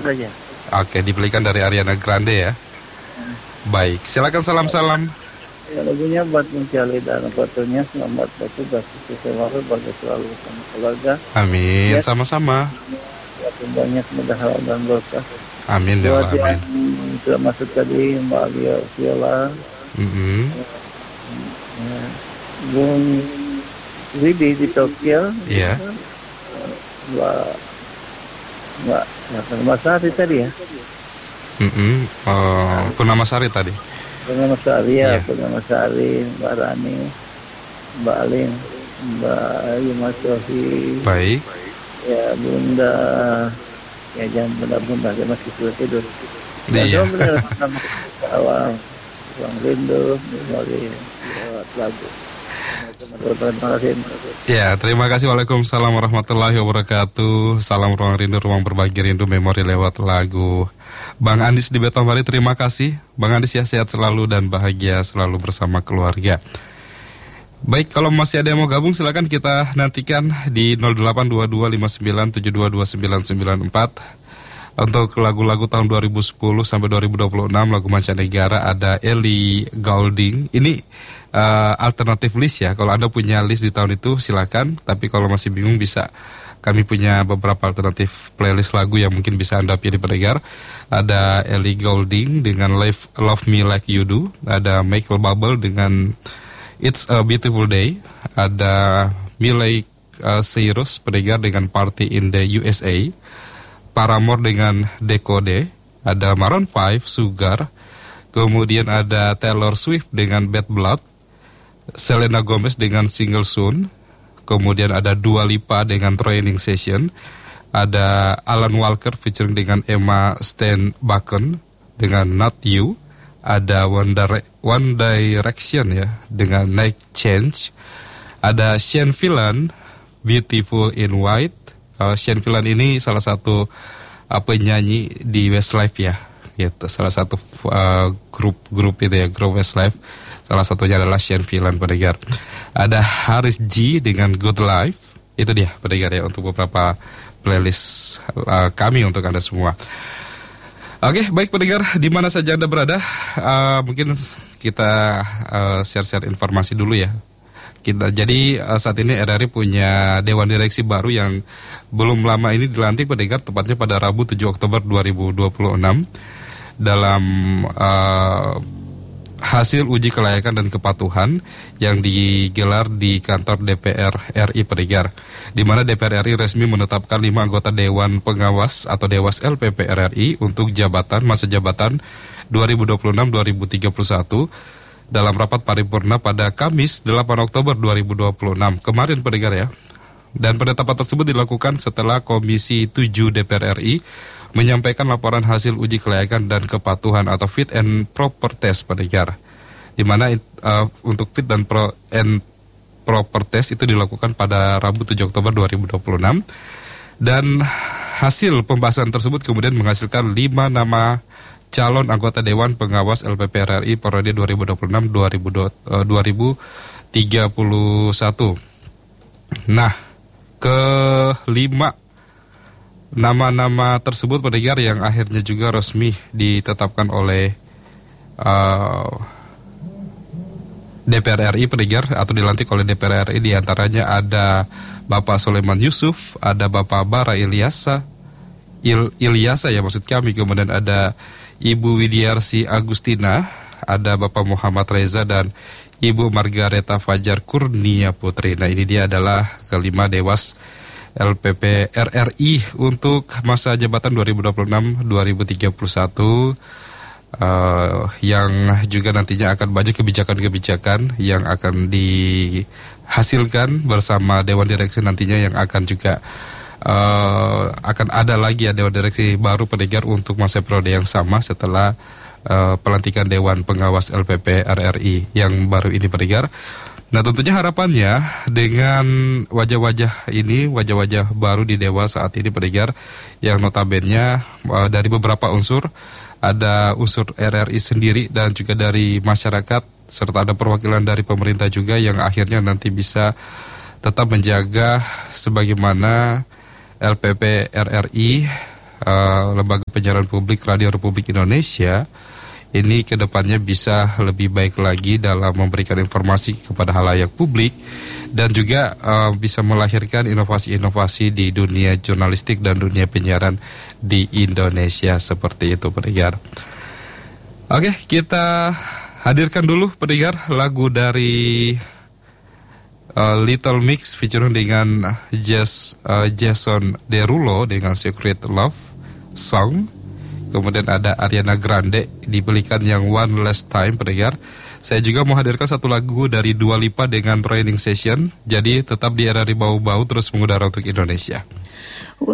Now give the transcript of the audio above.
saja. Oke, dibelikan dari Ariana Grande ya. Baik, silakan salam-salam. Ya, lagunya buat mencari dan fotonya selamat bertugas selalu bagi selalu bersama keluarga. Amin, Ya. sama-sama. Ya, banyak mudah dan berkah. Amin ya Buat Allah, yang amin. sudah masuk tadi Mbak Alia Viola, ya, Bung Widi di Tokyo, Iya. Mbak Masari tadi ya. Purnama Sari tadi. Purnama Sari ya, Iya. Purnama Sari, Mbak Rani, Mbak Alin, Mbak Yuma Sofi, Baik. ya Bunda, ya jangan bunda-bunda, dia masih sudah tidur. Iya. Benar awal, Bang Rindu, memori lewat lagu. Terima kasih. Ya, terima kasih. Waalaikumsalam warahmatullahi wabarakatuh. Salam ruang rindu, ruang berbagi rindu, memori lewat lagu. Bang Andis di Betonbari, terima kasih. Bang Andis ya, sehat selalu dan bahagia selalu bersama keluarga. Baik, kalau masih ada yang mau gabung silakan kita nantikan di 082259722994. Untuk lagu-lagu tahun 2010 sampai 2026, lagu mancanegara ada Ellie Goulding. Ini alternatif list ya. Kalau Anda punya list di tahun itu silakan. Tapi kalau masih bingung bisa, kami punya beberapa alternatif playlist lagu yang mungkin bisa Anda pilih pendengar. Ada Ellie Goulding dengan Love Me Like You Do. Ada Michael Bublé dengan It's a Beautiful Day. Ada Miley Cyrus pendengar dengan Party in the USA. Paramore dengan Decode, ada Maroon 5, Sugar, kemudian ada Taylor Swift dengan Bad Blood, Selena Gomez dengan Single Soon, kemudian ada Dua Lipa dengan Training Session, ada Alan Walker featuring dengan Emma Steenbakken dengan Not You, ada One Direction ya dengan Night Change, ada Sean Villan, Beautiful in White. Sean Villan ini salah satu penyanyi di Westlife ya, gitu. Salah satu grup itu ya, grup Westlife. Salah satunya adalah Sean Villan pendengar. Ada Haris G dengan Good Life. Itu dia pendengar ya untuk beberapa playlist kami untuk Anda semua. Oke, baik pendengar, di mana saja Anda berada, mungkin kita share-share informasi dulu ya. Jadi saat ini RRI punya Dewan Direksi baru yang belum lama ini dilantik pendengar, tepatnya pada Rabu 7 Oktober 2026 dalam hasil uji kelayakan dan kepatuhan yang digelar di kantor DPR RI pendengar, di mana DPR RI resmi menetapkan 5 anggota Dewan Pengawas atau Dewas LPP RRI untuk masa jabatan 2026-2031 dalam rapat paripurna pada Kamis 8 Oktober 2026 kemarin pendengar ya. Dan penetapan tersebut dilakukan setelah Komisi 7 DPR RI menyampaikan laporan hasil uji kelayakan dan kepatuhan atau fit and proper test pendengar. Di mana untuk fit dan proper test itu dilakukan pada Rabu 7 Oktober 2026. Dan hasil pembahasan tersebut kemudian menghasilkan 5 nama calon anggota Dewan Pengawas LPP RRI periode 2026-2031. Nah, kelima nama-nama tersebut pendengar yang akhirnya juga resmi ditetapkan oleh DPR RI pendengar atau dilantik oleh DPR RI, diantaranya ada Bapak Sulaiman Yusuf, ada Bapak Bara Ilyasa ya maksud kami, kemudian ada Ibu Widiarsi Agustina, ada Bapak Muhammad Reza dan Ibu Margareta Fajar Kurnia Putri. Nah, ini dia adalah kelima Dewas LPP RRI untuk masa jabatan 2026-2031 yang juga nantinya akan banyak kebijakan-kebijakan yang akan dihasilkan bersama Dewan Direksi nantinya yang akan juga akan ada lagi ya Dewan Direksi baru pendengar untuk masa periode yang sama setelah pelantikan Dewan Pengawas LPP RRI yang baru ini pendengar. Nah, tentunya harapannya dengan wajah-wajah ini, wajah-wajah baru di Dewas saat ini pendengar, yang notabene dari beberapa unsur, ada unsur RRI sendiri dan juga dari masyarakat, serta ada perwakilan dari pemerintah juga yang akhirnya nanti bisa tetap menjaga sebagaimana LPP RRI Lembaga Penyiaran Publik Radio Republik Indonesia ini kedepannya bisa lebih baik lagi dalam memberikan informasi kepada halayak publik dan juga bisa melahirkan inovasi-inovasi di dunia jurnalistik dan dunia penyiaran di Indonesia seperti itu, pendengar. Oke, kita hadirkan dulu, pendengar, lagu dari Little Mix featuring dengan Jason Derulo dengan Secret Love Song. Kemudian ada Ariana Grande dibelikan yang One Last Time, pendengar. Saya juga mau hadirkan satu lagu dari Dua Lipa dengan Training Session. Jadi tetap di RRI Bau-Bau terus mengudara untuk Indonesia.